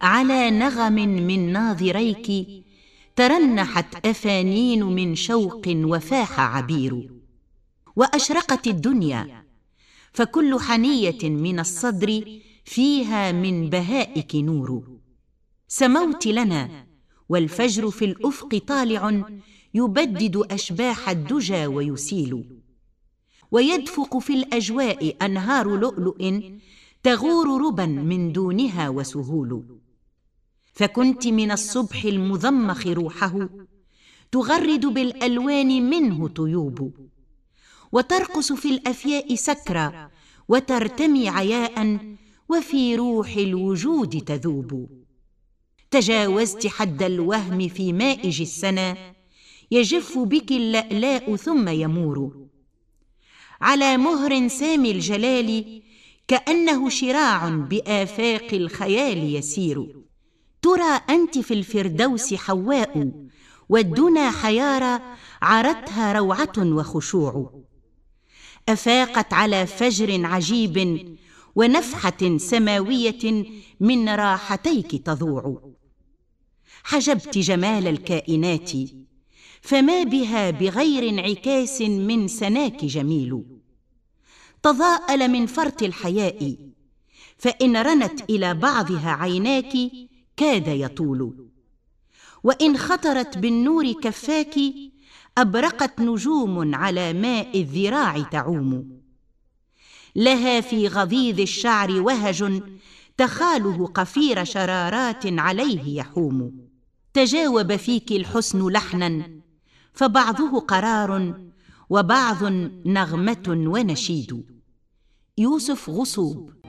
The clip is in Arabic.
على نغم من ناظريك ترنحت أفانين من شوق وفاح عبير. وأشرقت الدنيا، فكل حنية من الصدر فيها من بهائك نور. سموت لنا والفجر في الأفق طالع يبدد أشباح الدجى ويسيل. ويدفق في الأجواء أنهار لؤلؤ تغور ربا من دونها وسهول. فكنت من الصبح المضمخ روحه تغرد بالألوان منه طيوب. وترقص في الأفياء سكرا وترتمي عياء وفي روح الوجود تذوب. تجاوزت حد الوهم في مائج السنا يجف بك اللألاء ثم يمور. على مهر سامي الجلال كأنه شراع بآفاق الخيال يسير. ترى أنت في الفردوس حواء والدنا حيارى عرتها روعة وخشوع. أفاقت على فجر عجيب ونفحة سماوية من راحتيك تضوع. حجبت جمال الكائنات فما بها بغير انعكاس من سناك جميل. تضاءل من فرط الحياء فإن رنت إلى بعضها عيناك كاد يطول. وإن خطرت بالنور كفاك أبرقت نجوم على ماء الذراع تعوم. لها في غضيض الشعر وهج تخاله قفير شرارات عليه يحوم. تجاوب فيك الحسن لحنا فبعضه قرار وبعض نغمة ونشيد. يوسف غصوب.